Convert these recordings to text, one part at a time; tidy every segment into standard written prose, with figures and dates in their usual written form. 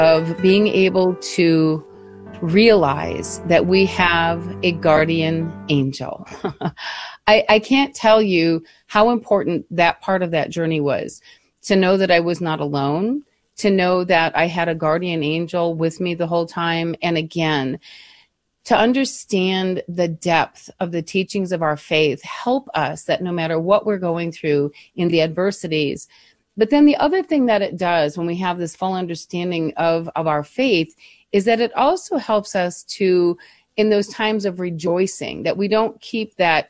of being able to realize that we have a guardian angel. I can't tell you how important that part of that journey was, to know that I was not alone, to know that I had a guardian angel with me the whole time. And again, to understand the depth of the teachings of our faith help us that no matter what we're going through in the adversities. But then the other thing that it does when we have this full understanding of our faith is that it also helps us to, in those times of rejoicing, that we don't keep that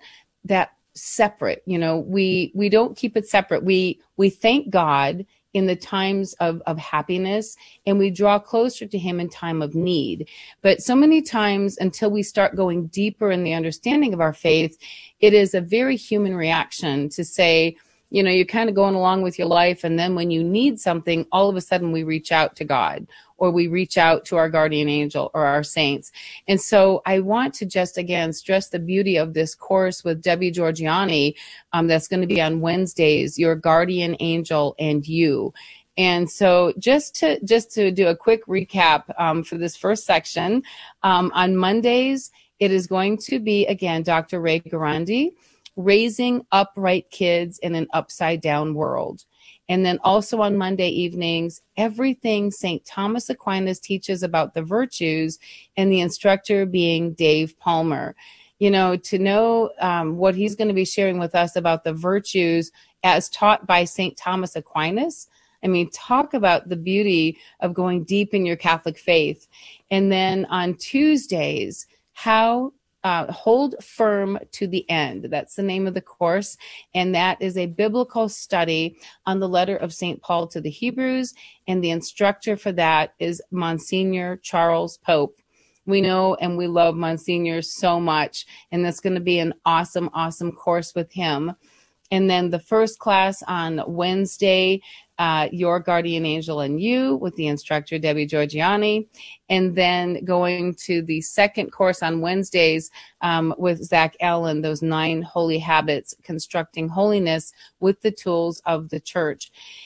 separate. You know, we don't keep it separate. We thank God in the times of happiness, and we draw closer to him in time of need. But so many times, until we start going deeper in the understanding of our faith, it is a very human reaction to say, you know, you're kind of going along with your life, and then when you need something, all of a sudden we reach out to God, or we reach out to our guardian angel or our saints. And so I want to just, again, stress the beauty of this course with Debbie Georgianni that's going to be on Wednesdays, Your Guardian Angel and You. And so just to do a quick recap for this first section, on Mondays, it is going to be, again, Dr. Ray Garandi, Raising Upright Kids in an Upside Down World. And then also on Monday evenings, everything St. Thomas Aquinas teaches about the virtues, and the instructor being Dave Palmer. You know, to know what he's going to be sharing with us about the virtues as taught by St. Thomas Aquinas. I mean, talk about the beauty of going deep in your Catholic faith. And then on Tuesdays, how Hold Firm to the End. That's the name of the course. And that is a biblical study on the letter of St. Paul to the Hebrews. And the instructor for that is Monsignor Charles Pope. We know and we love Monsignor so much. And that's going to be an awesome, awesome course with him. And then the first class on Wednesday, Your Guardian Angel and You, with the instructor Debbie Georgianni. And then going to the second course on Wednesdays with Zach Allen, those 9 holy habits, constructing holiness with the tools of the church.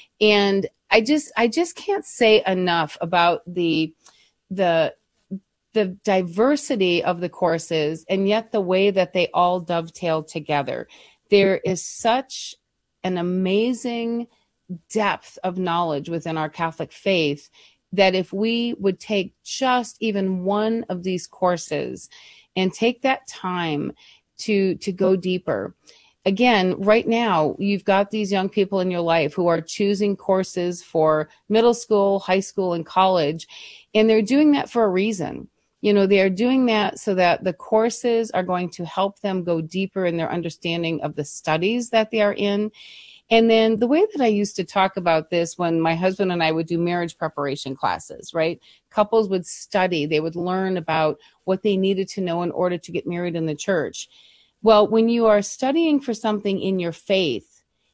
And I just can't say enough about the diversity of the courses, and yet the way that they all dovetail together. There is such an amazing depth of knowledge within our Catholic faith that if we would take just even one of these courses and take that time to go deeper. Again, right now, you've got these young people in your life who are choosing courses for middle school, high school, and college, and they're doing that for a reason. You know, they are doing that so that the courses are going to help them go deeper in their understanding of the studies that they are in. And then the way that I used to talk about this when my husband and I would do marriage preparation classes, right? Couples would study, they would learn about what they needed to know in order to get married in the church. Well, when you are studying for something in your faith,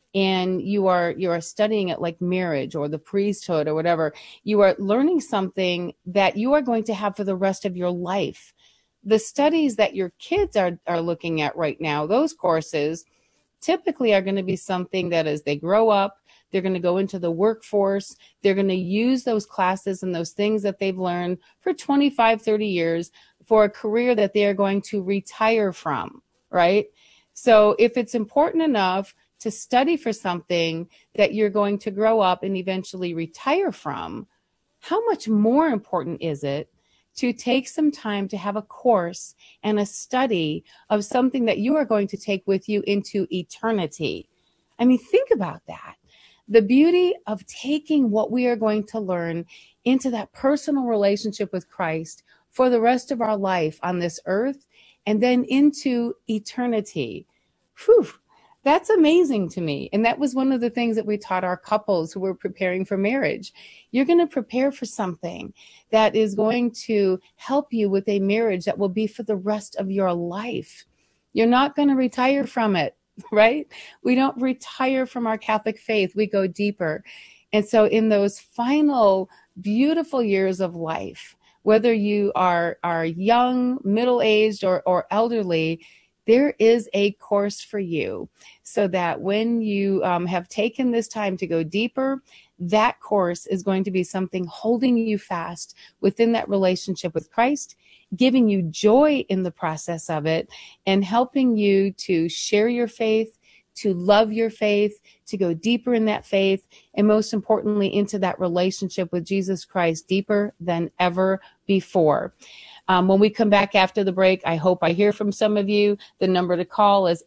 and you are studying it like marriage or the priesthood or whatever, you are learning something that you are going to have for the rest of your life. The studies that your kids are looking at right now, those courses typically are going to be something that as they grow up, they're going to go into the workforce, they're going to use those classes and those things that they've learned for 25, 30 years for a career that they are going to retire from, right? So if it's important enough to study for something that you're going to grow up and eventually retire from, how much more important is it to take some time to have a course and a study of something that you are going to take with you into eternity? I mean, think about that. The beauty of taking what we are going to learn into that personal relationship with Christ for the rest of our life on this earth and then into eternity. Whew. That's amazing to me. And that was one of the things that we taught our couples who were preparing for marriage. You're going to prepare for something that is going to help you with a marriage that will be for the rest of your life. You're not going to retire from it, right? We don't retire from our Catholic faith. We go deeper. And so in those final beautiful years of life, whether you are young, middle-aged, or elderly, there is a course for you, so that when you have taken this time to go deeper, that course is going to be something holding you fast within that relationship with Christ, giving you joy in the process of it, and helping you to share your faith, to love your faith, to go deeper in that faith, and most importantly, into that relationship with Jesus Christ deeper than ever before. When we come back after the break, I hope I hear from some of you. The number to call is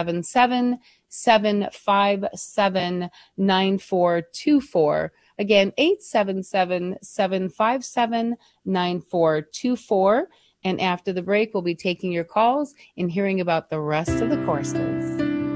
877-757-9424. Again, 877-757-9424. And after the break, we'll be taking your calls and hearing about the rest of the courses.